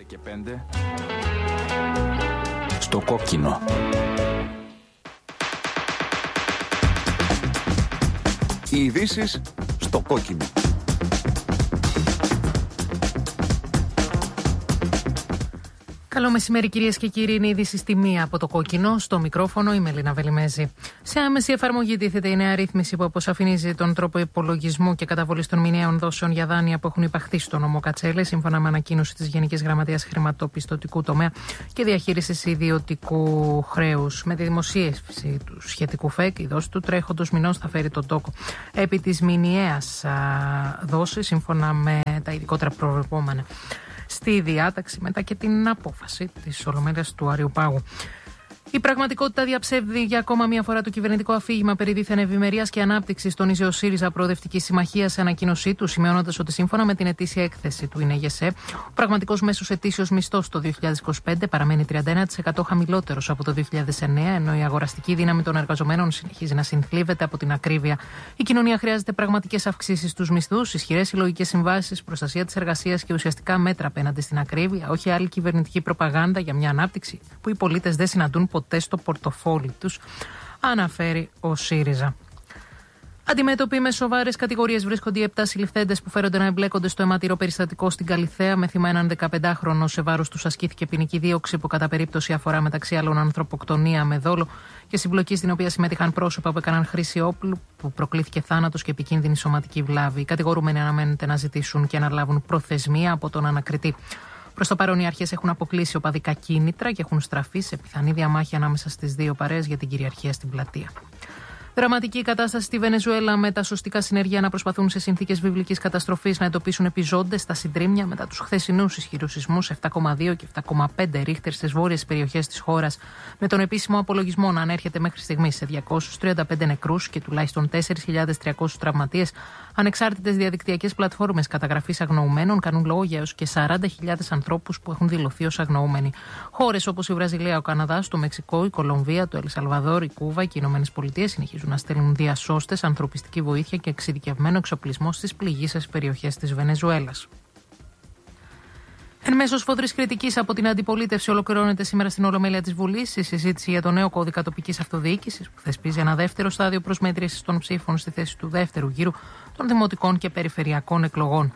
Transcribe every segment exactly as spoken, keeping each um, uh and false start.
και πέντε στο κόκκινο. Οι ειδήσεις στο κόκκινο. Καλό μεσημέρι, κυρίες και κύριοι. Είναι η είδηση στη μία από το κόκκινο. Στο μικρόφωνο η Μελίνα Βελιμέζη. Σε άμεση εφαρμογή τίθεται η νέα ρύθμιση που αποσαφηνίζει τον τρόπο υπολογισμού και καταβολής των μηνιαίων δόσεων για δάνεια που έχουν υπαχθεί στο νόμο Κατσέλε, σύμφωνα με ανακοίνωση της Γενικής Γραμματείας Χρηματοπιστωτικού Τομέα και Διαχείρισης Ιδιωτικού Χρέους. Με τη δημοσίευση του σχετικού ΦΕΚ, η δόση του τρέχοντος μηνός θα φέρει τον τόκο επί της μηνιαίας δόσης, σύμφωνα με τα ειδικότερα προβλεπόμενα στη διάταξη, μετά και την απόφαση της Ολομέλειας του Αριουπάγου. Η πραγματικότητα διαψεύδει για ακόμα μία φορά το κυβερνητικό αφήγημα περί δίθεν ευημερίας και ανάπτυξης, τόνιζε ο ΣΥΡΙΖΑ Προοδευτική Συμμαχία σε ανακοίνωσή του, σημειώνοντας ότι σύμφωνα με την ετήσια έκθεση του ΙΝΕΓΕΣΕ, ο πραγματικός μέσος ετήσιος μισθός το δύο χιλιάδες είκοσι πέντε παραμένει τριάντα ένα τοις εκατό χαμηλότερος από το δύο χιλιάδες εννέα, ενώ η αγοραστική δύναμη των εργαζομένων συνεχίζει να συνθλίβεται από την ακρίβεια. Η κοινωνία χρειάζεται πραγματικές αυξήσεις στους μισθούς, ισχυρές συλλογικές συμβάσεις, προστασία της εργασίας και ουσιαστικά μέτρα απέναντι στην ακρίβεια, όχι άλλη κυβερνητική προπαγάνδα για μια ανάπτυξη που οι πολίτες δεν συναντούν ποτέ στο πορτοφόλι τους, αναφέρει ο ΣΥΡΙΖΑ. Αντιμέτωποι με σοβαρές κατηγορίες βρίσκονται οι επτά συλληφθέντες που φέρονται να εμπλέκονται στο αιματηρό περιστατικό στην Καλιθέα. Με θύμα έναν δεκαπεντάχρονο, σε βάρος τους ασκήθηκε ποινική δίωξη που κατά περίπτωση αφορά μεταξύ άλλων ανθρωποκτονία με δόλο και συμπλοκή στην οποία συμμετείχαν πρόσωπα που έκαναν χρήση όπλου, που προκλήθηκε θάνατος και επικίνδυνη σωματική βλάβη. Οι κατηγορούμενοι αναμένεται να ζητήσουν και να λάβουν προθεσμία από τον ανακριτή. Προς το παρόν, οι αρχές έχουν αποκλείσει οπαδικά κίνητρα και έχουν στραφεί σε πιθανή διαμάχη ανάμεσα στις δύο παρέες για την κυριαρχία στην πλατεία. Δραματική κατάσταση στη Βενεζουέλα, με τα σωστικά συνεργεία να προσπαθούν σε συνθήκες βιβλικής καταστροφής να εντοπίσουν επιζώντες στα συντρίμμια μετά τους χθεσινούς ισχυρούς σεισμούς επτά κόμμα δύο και επτά κόμμα πέντε ρίχτερ στις βόρειες περιοχές της χώρας, με τον επίσημο απολογισμό να ανέρχεται μέχρι στιγμής σε διακόσιους τριάντα πέντε νεκρούς και τουλάχιστον τέσσερις χιλιάδες τριακόσιους τραυματίες. Ανεξάρτητες διαδικτυακές πλατφόρμες καταγραφής αγνοουμένων κάνουν λόγο για έως και σαράντα χιλιάδες ανθρώπους που έχουν δηλωθεί ως αγνοούμενοι. Χώρες όπως η Βραζιλία, ο Καναδάς, το Μεξικό, η Κολομβία, το Ελ Σαλβαδόρ, η Κούβα και οι Ηνωμένες Πολιτείες συνεχίζουν να στέλνουν διασώστες, ανθρωπιστική βοήθεια και εξειδικευμένο εξοπλισμό στις πληγείσες περιοχές της Βενεζουέλας. Εν μέσω σφοδρής κριτικής από την αντιπολίτευση, ολοκληρώνεται σήμερα στην Ολομέλεια της Βουλής η συζήτηση για το νέο κώδικα τοπικής αυτοδιοίκησης, που θεσπίζει ένα δεύτερο στάδιο προσμέτρησης των ψήφων στη θέση του δεύτερου γύρου των δημοτικών και περιφερειακών εκλογών.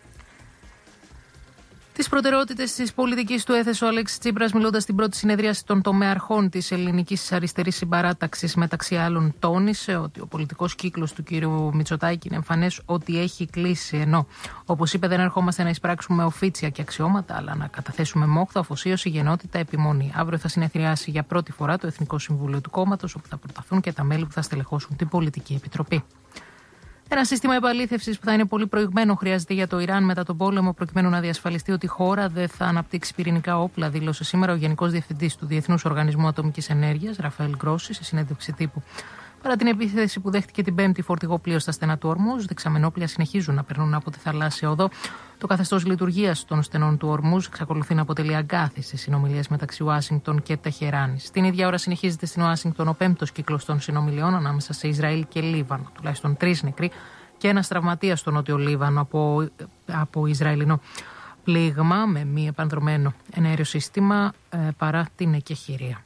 Τις προτεραιότητες της πολιτικής του έθεσε ο Αλέξης Τσίπρας, μιλώντας στην πρώτη συνεδρίαση των τομεαρχών της ελληνικής αριστερής συμπαράταξης. Μεταξύ άλλων, τόνισε ότι ο πολιτικός κύκλος του κ. Μητσοτάκη είναι εμφανές ότι έχει κλείσει. Ενώ, όπως είπε, δεν ερχόμαστε να εισπράξουμε οφίτσια και αξιώματα, αλλά να καταθέσουμε μόχθο, αφοσίωση, γενναιότητα, επιμονή. Αύριο θα συνεδριάσει για πρώτη φορά το Εθνικό Συμβούλιο του Κόμματος, όπου θα προταθούν και τα μέλη που θα στελεχώσουν την Πολιτική Επιτροπή. Ένα σύστημα επαλήθευσης που θα είναι πολύ προηγμένο χρειάζεται για το Ιράν μετά τον πόλεμο, προκειμένου να διασφαλιστεί ότι η χώρα δεν θα αναπτύξει πυρηνικά όπλα, δήλωσε σήμερα ο Γενικός Διευθυντής του Διεθνούς Οργανισμού Ατομικής Ενέργειας, Ραφαέλ Γκρόσι, σε συνέντευξη τύπου. Παρά την επίθεση που δέχτηκε την Πέμπτη φορτηγό πλοίο στα στενά του Ορμούζ, δεξαμενόπλια συνεχίζουν να περνούν από τη θαλάσσια οδό. Το καθεστώς λειτουργίας των στενών του Ορμούζ εξακολουθεί να αποτελεί αγκάθι σε συνομιλίες μεταξύ Ουάσιγκτον και Τεχεράνης. Την ίδια ώρα συνεχίζεται στην Ουάσιγκτον ο πέμπτος κύκλος των συνομιλιών ανάμεσα σε Ισραήλ και Λίβανο. Τουλάχιστον τρεις νεκροί και ένας τραυματίας στο νότιο Λίβανο από, από Ισραηλινό πλήγμα με μη επανδρωμένο εναέριο σύστημα ε, παρά την εκεχηρία.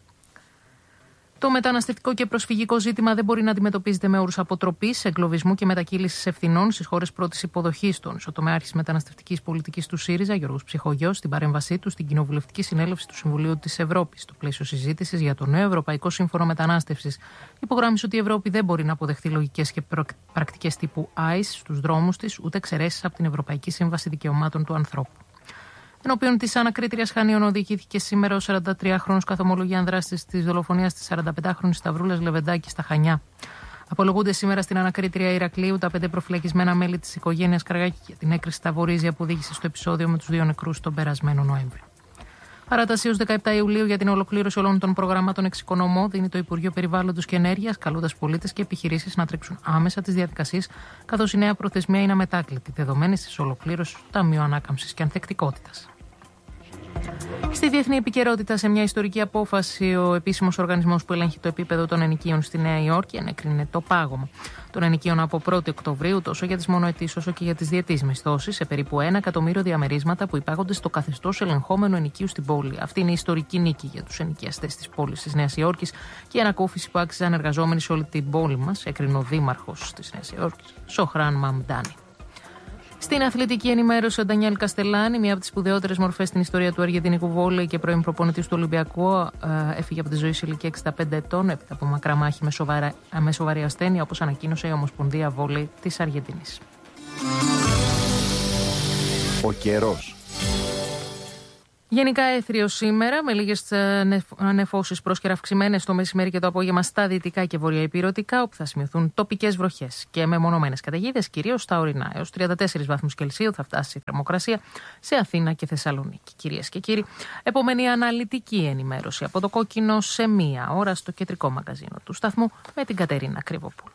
Το μεταναστευτικό και προσφυγικό ζήτημα δεν μπορεί να αντιμετωπίζεται με όρους αποτροπής, εγκλωβισμού και μετακύλησης ευθυνών στις χώρες πρώτης υποδοχής. Των ισοτομέαρχης μεταναστευτικής πολιτικής του ΣΥΡΙΖΑ, Γιώργος Ψυχογιός, στην παρέμβασή του στην Κοινοβουλευτική Συνέλευση του Συμβουλίου της Ευρώπης, στο πλαίσιο συζήτησης για το νέο Ευρωπαϊκό Σύμφωνο Μετανάστευσης, υπογράμμισε ότι η Ευρώπη δεν μπορεί να αποδεχτεί λογικές και πρακτικές τύπου άις στους δρόμους της, ούτε εξαιρέσεις από την Ευρωπαϊκή Σύμβαση Δικαιωμάτων του Ανθρώπου. Ενώπιον της ανακρίτριας Χανίων οδηγήθηκε σήμερα ο σαραντατριάχρονος καθομολογιάν δράστης της δολοφονίας της σαρανταπεντάχρονης Σταυρούλας Λεβεντάκη στα Χανιά. Απολογούνται σήμερα στην ανακρίτρια Ηρακλείου τα πέντε προφυλακισμένα μέλη της οικογένειας Καραγάκη για την έκρηξη στα Βορίζια που οδήγησε στο επεισόδιο με τους δύο νεκρούς τον περασμένο Νοέμβριο. Παράταση ως δεκαεπτά Ιουλίου για την ολοκλήρωση όλων των προγραμμάτων εξοικονομώ δίνει το Υπουργείο Περιβάλλοντος και Ενέργειας, καλώντας πολίτες και επιχειρήσεις να τρέξουν άμεσα τις διαδικασίες, καθώς η νέα προθεσμία είναι αμετάκλητη, δεδομένη της ολοκλήρωσης του Ταμείου Ανάκαμψης και Ανθεκτικότητας. Στη διεθνή επικαιρότητα, σε μια ιστορική απόφαση, ο επίσημος οργανισμός που ελέγχει το επίπεδο των ενοικίων στη Νέα Υόρκη ενέκρινε το πάγωμα των ενοικίων από πρώτη Οκτωβρίου, τόσο για τις μονοετής όσο και για τις διετής μισθώσεις, σε περίπου ένα εκατομμύριο διαμερίσματα που υπάγονται στο καθεστώς ελεγχόμενου ενοικίου στην πόλη. Αυτή είναι η ιστορική νίκη για τους ενοικιαστές της πόλης της Νέας Υόρκης και η ανακούφιση που άξιζαν εργαζόμενοι σε όλη την πόλη μας, έκρινε ο δήμαρχος της Νέας Υόρκης, Σοχράν Μαμντάνι. Στην αθλητική ενημέρωση, ο Ντανιέλ Καστελάνη, μία από τις σπουδαιότερες μορφές στην ιστορία του αργεντινικού βόλεϊ και πρώην προπονητής του Ολυμπιακού, έφυγε από τη ζωή σε ηλικία εξήντα πέντε ετών έπειτα από μακρά μάχη με, σοβαρά, με σοβαρή ασθένεια, όπως ανακοίνωσε η Ομοσπονδία Βόλεϊ της Αργεντινής. Ο καιρός. Γενικά έθριο σήμερα, με λίγες νεφώσεις πρόσκαιρα αυξημένες το μεσημέρι και το απόγευμα στα δυτικά και βορειοϊπειρωτικά, όπου θα σημειωθούν τοπικές βροχές και μεμονωμένες καταιγίδες, κυρίως στα ορεινά. Έως τριάντα τέσσερις βαθμούς Κελσίου θα φτάσει η θερμοκρασία σε Αθήνα και Θεσσαλονίκη. Κυρίες και κύριοι, επομένη αναλυτική ενημέρωση από το Κόκκινο σε μία ώρα στο κεντρικό μαγαζίνο του σταθμού με την Κατερίνα Κρυβοπούλου.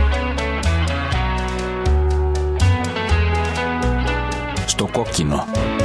Στο Κόκκινο.